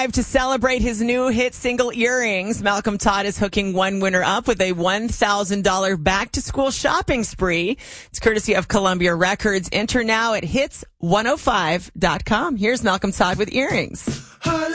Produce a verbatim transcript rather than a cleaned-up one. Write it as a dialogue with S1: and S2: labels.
S1: To celebrate his new hit single, Earrings, Malcolm Todd is hooking one winner up with a one thousand dollars back-to-school shopping spree. It's courtesy of Columbia Records. Enter now at hits one oh five dot com. Here's Malcolm Todd with Earrings.